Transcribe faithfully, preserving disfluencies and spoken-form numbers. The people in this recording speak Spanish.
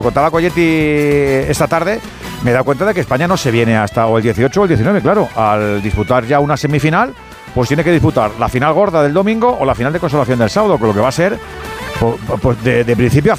Contaba Colletti esta tarde, me he dado cuenta de que España no se viene hasta o el dieciocho o el diecinueve, claro. Al disputar ya una semifinal, pues tiene que disputar la final gorda del domingo o la final de consolación del sábado, con lo que va a ser pues, de, de principio a fin.